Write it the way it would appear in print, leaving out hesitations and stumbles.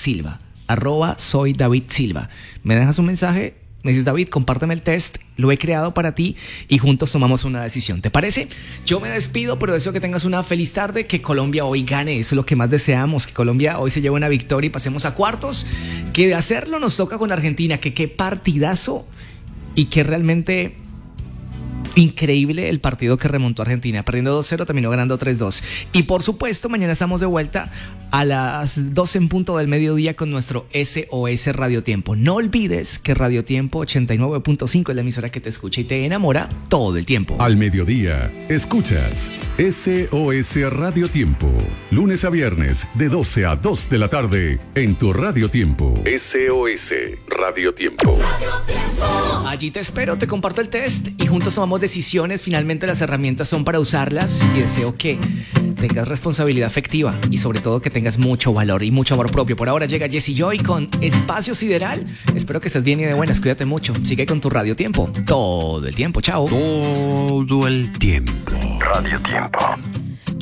Silva. @soy David Silva. Me dejas un mensaje, me dices: David, compárteme el test, lo he creado para ti y juntos tomamos una decisión. ¿Te parece? Yo me despido, pero deseo que tengas una feliz tarde, que Colombia hoy gane, eso es lo que más deseamos, que Colombia hoy se lleve una victoria y pasemos a cuartos, que de hacerlo nos toca con Argentina, que qué partidazo y que realmente... increíble el partido que remontó Argentina, perdiendo 2-0, terminó ganando 3-2. Y por supuesto, mañana estamos de vuelta a las 12 en punto del mediodía con nuestro SOS Radio Tiempo. No olvides que Radio Tiempo 89.5 es la emisora que te escucha y te enamora todo el tiempo. Al mediodía, escuchas SOS Radio Tiempo. Lunes a viernes, de 12 a 2 de la tarde, en tu Radio Tiempo. SOS Radio Tiempo. Allí te espero, te comparto el test y juntos tomamos decisiones. Finalmente las herramientas son para usarlas y deseo que tengas responsabilidad afectiva y sobre todo que tengas mucho valor y mucho amor propio. Por ahora llega Jesse Joy con Espacio Sideral. Espero que estés bien y de buenas, cuídate mucho. Sigue con tu Radio Tiempo todo el tiempo. Chao. Todo el tiempo. Radio Tiempo.